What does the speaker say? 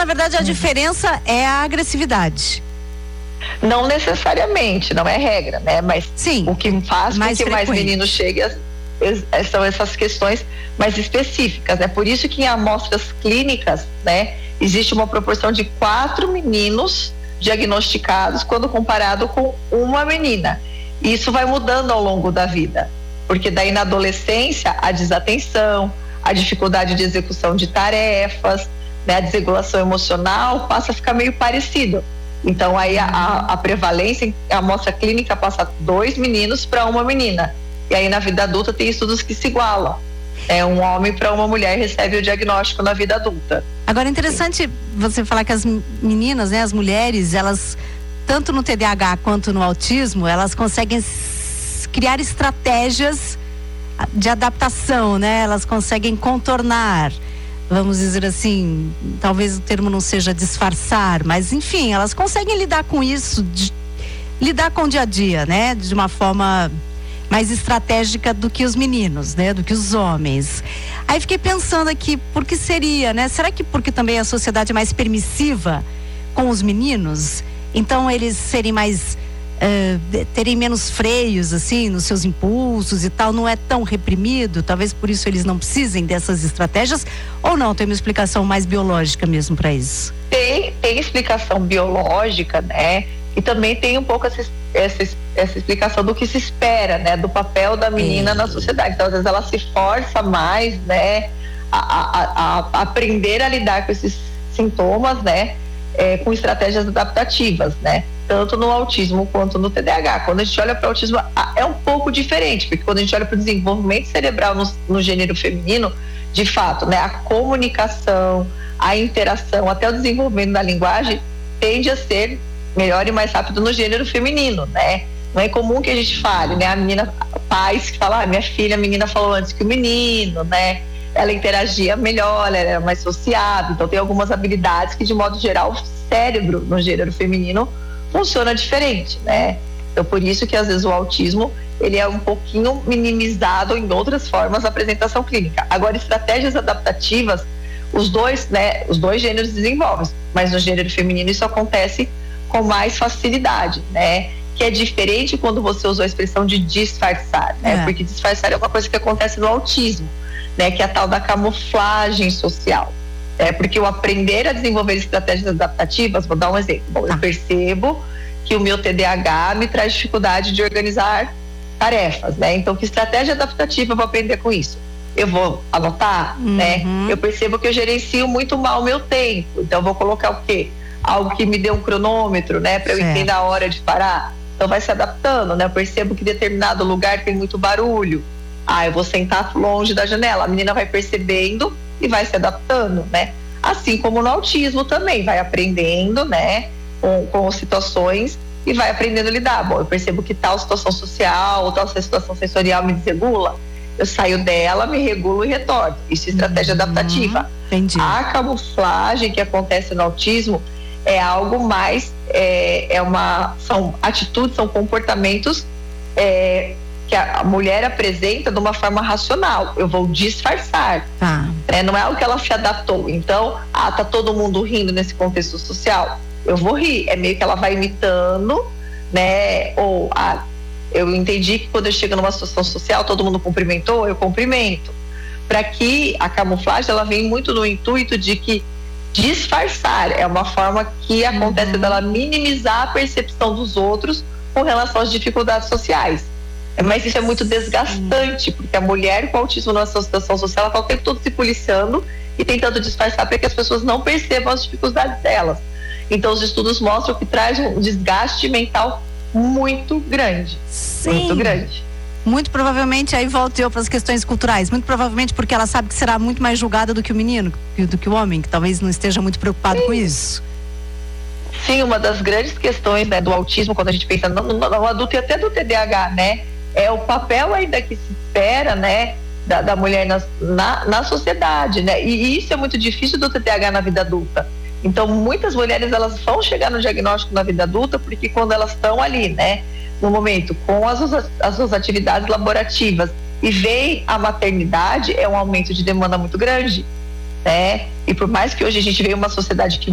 na verdade, a diferença é a agressividade. Não necessariamente, não é regra, né? Mas sim, o que faz com que mais meninos cheguem são essas questões mais específicas, né? Por isso que em amostras clínicas, né, existe uma proporção de 4 meninos diagnosticados quando comparado com uma menina. E isso vai mudando ao longo da vida, porque daí na adolescência a desatenção, a dificuldade de execução de tarefas, né, a desregulação emocional passa a ficar meio parecido. Então aí a prevalência, a amostra clínica passa 2 meninos para uma menina. E aí na vida adulta tem estudos que se igualam. Um homem para uma mulher recebe o diagnóstico na vida adulta. Agora é interessante você falar que as meninas, né, as mulheres, elas, tanto no TDAH quanto no autismo, elas conseguem criar estratégias de adaptação, né? Elas conseguem contornar, vamos dizer assim, talvez o termo não seja disfarçar, mas enfim, elas conseguem lidar com isso, lidar com o dia a dia, né? De uma forma mais estratégica do que os meninos, né? Do que os homens. Aí fiquei pensando aqui, por que seria, né? Será que porque também a sociedade é mais permissiva com os meninos? Então eles serem mais, terem menos freios, assim, nos seus impulsos e tal, não é tão reprimido? Talvez por isso eles não precisem dessas estratégias? Ou não, tem uma explicação mais biológica mesmo para isso? Tem explicação biológica, né? E também tem um pouco essa explicação do que se espera, né? Do papel da menina na sociedade. Então, às vezes ela se força mais, né? A aprender a lidar com esses sintomas, né? Com estratégias adaptativas, né? Tanto no autismo quanto no TDAH. Quando a gente olha para o autismo, é um pouco diferente, porque quando a gente olha para o desenvolvimento cerebral no gênero feminino, de fato, né? A comunicação, a interação, até o desenvolvimento da linguagem tende a ser melhor e mais rápido no gênero feminino, né? Não é comum que a gente fale, né? A menina, pais que falam, minha filha, a menina falou antes que o menino, né? Ela interagia melhor, ela era mais sociável, então tem algumas habilidades que, de modo geral, o cérebro no gênero feminino funciona diferente, né? Então, por isso que às vezes o autismo, ele é um pouquinho minimizado em outras formas da apresentação clínica. Agora, estratégias adaptativas, os dois gêneros desenvolvem, mas no gênero feminino isso acontece com mais facilidade, né? Que é diferente quando você usou a expressão de disfarçar, né? Porque disfarçar é uma coisa que acontece no autismo, né? Que é a tal da camuflagem social. Porque o aprender a desenvolver estratégias adaptativas, vou dar um exemplo. Bom, eu percebo que o meu TDAH me traz dificuldade de organizar tarefas, né? Então, que estratégia adaptativa eu vou aprender com isso? Eu vou anotar, né? Eu percebo que eu gerencio muito mal o meu tempo, então eu vou colocar o quê? Algo que me dê um cronômetro, né? Para eu entender a hora de parar. Então vai se adaptando, né? Eu percebo que determinado lugar tem muito barulho. Eu vou sentar longe da janela. A menina vai percebendo e vai se adaptando, né? Assim como no autismo também, vai aprendendo, né? Com situações e vai aprendendo a lidar. Bom, eu percebo que tal situação social ou tal situação sensorial me desregula. Eu saio dela, me regulo e retorno. Isso é estratégia adaptativa. Entendi. A camuflagem que acontece no autismo é algo mais, são atitudes, são comportamentos que a mulher apresenta de uma forma racional. Eu vou disfarçar. Não é algo que ela se adaptou. Então, tá todo mundo rindo nesse contexto social. Eu vou rir. É meio que ela vai imitando, né? Ou, eu entendi que quando eu chego numa situação social, todo mundo cumprimentou, eu cumprimento. Para que a camuflagem, ela vem muito no intuito de que disfarçar é uma forma que acontece dela minimizar a percepção dos outros com relação às dificuldades sociais. Mas isso é muito desgastante, porque a mulher com autismo numa situação social, ela está o tempo todo se policiando e tentando disfarçar para que as pessoas não percebam as dificuldades delas. Então os estudos mostram que traz um desgaste mental muito grande. Sim. Muito grande. Muito provavelmente, aí volto eu para as questões culturais, muito provavelmente porque ela sabe que será muito mais julgada do que o menino, do que o homem, que talvez não esteja muito preocupado com isso. Sim, uma das grandes questões, né, do autismo, quando a gente pensa no adulto e até do TDAH, né, é o papel ainda que se espera, né, da mulher na sociedade, né, e isso é muito difícil do TDAH na vida adulta. Então, muitas mulheres, elas vão chegar no diagnóstico na vida adulta, porque quando elas estão ali, né, no momento, com as suas atividades laborativas e vem a maternidade, é um aumento de demanda muito grande, né? E por mais que hoje a gente veja uma sociedade que